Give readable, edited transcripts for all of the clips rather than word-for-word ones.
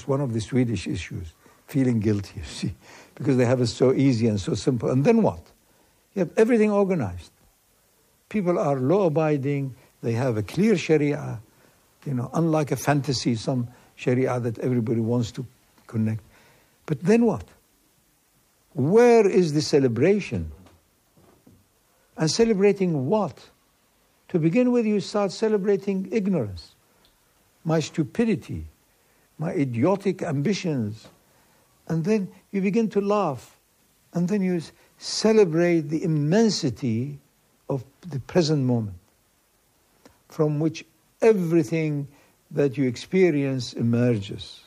one of the Swedish issues, feeling guilty, you see, because they have it so easy and so simple. And then what? You have everything organized. People are law-abiding. They have a clear Sharia, unlike a fantasy, some Sharia that everybody wants to connect. But then what? Where is the celebration? And celebrating what? To begin with, you start celebrating ignorance, my stupidity, my idiotic ambitions. And then you begin to laugh. And then you celebrate the immensity of the present moment, from which everything that you experience emerges.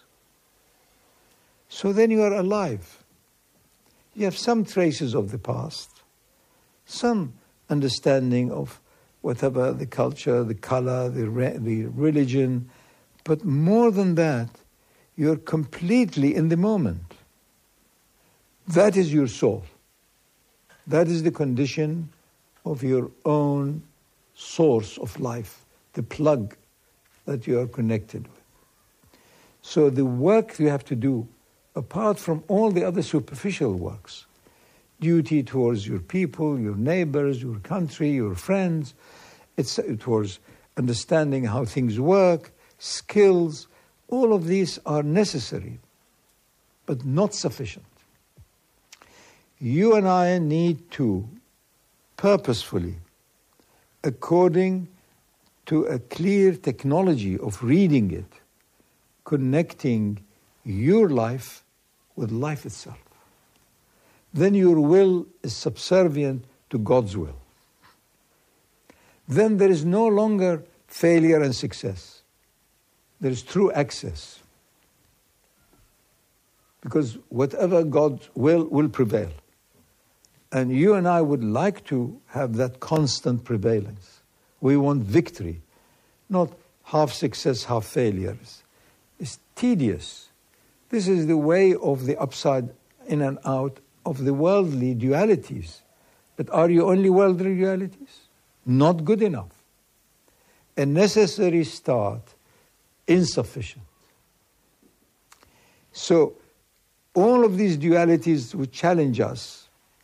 So then you are alive. You have some traces of the past, some understanding of whatever the culture, the color, the religion, but more than that, you're completely in the moment. That is your soul. That is the condition of your own source of life, the plug that you are connected with. So the work you have to do, apart from all the other superficial works, duty towards your people, your neighbors, your country, your friends, it's towards understanding how things work, skills, all of these are necessary, but not sufficient. You and I need to purposefully, according to a clear technology of reading it, connecting your life with life itself. Then your will is subservient to God's will. Then there is no longer failure and success. There is true access. Because whatever God's will prevail. And you and I would like to have that constant prevalence. We want victory, not half success, half failures. It's tedious. This is the way of the upside in and out of the worldly dualities. But are you only worldly dualities? Not good enough. A necessary start, insufficient. So all of these dualities which challenge us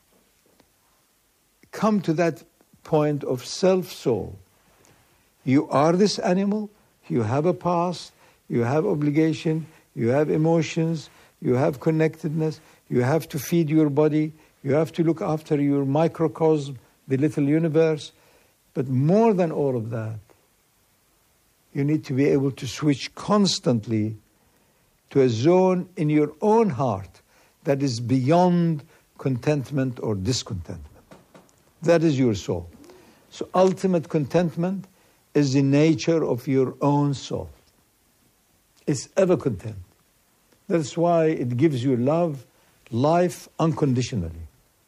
come to that point of self-soul. You are this animal, you have a past, you have obligation, you have emotions, you have connectedness, you have to feed your body, you have to look after your microcosm, the little universe. But more than all of that, you need to be able to switch constantly to a zone in your own heart that is beyond contentment or discontentment. That is your soul. So ultimate contentment is the nature of your own soul. It's ever content. That's why it gives you love, life unconditionally.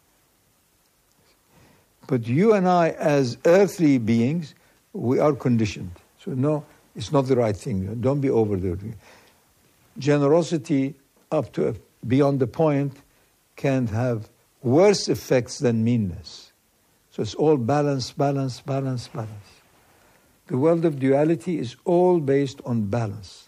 But you and I, as earthly beings, we are conditioned. So no, it's not the right thing. Don't be overdoing it. Generosity up to beyond the point can have worse effects than meanness. So it's all balance, balance, balance, balance. The world of duality is all based on balance.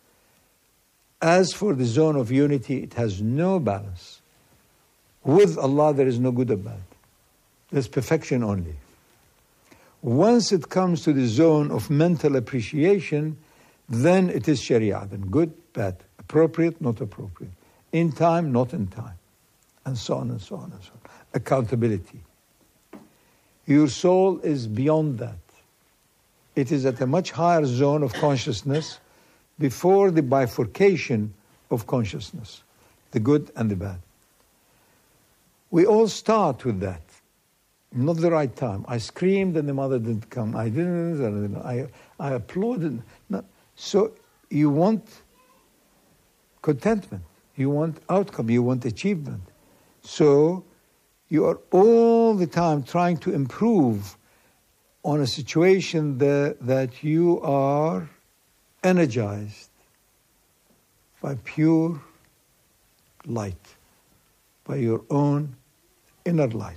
As for the zone of unity, it has no balance. With Allah, there is no good or bad. There's perfection only. Once it comes to the zone of mental appreciation, then it is Sharia. Then good, bad, appropriate, not appropriate. In time, not in time. And so on and so on and so on. Accountability. Your soul is beyond that. It is at a much higher zone of consciousness before the bifurcation of consciousness, the good and the bad. We all start with that. Not the right time. I screamed and the mother didn't come. I didn't. I applauded. No. So you want contentment. You want outcome. You want achievement. So you are all the time trying to improve on a situation that you are energized by pure light, by your own inner light,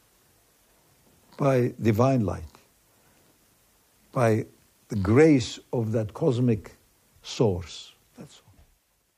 by divine light, by the grace of that cosmic source. That's all.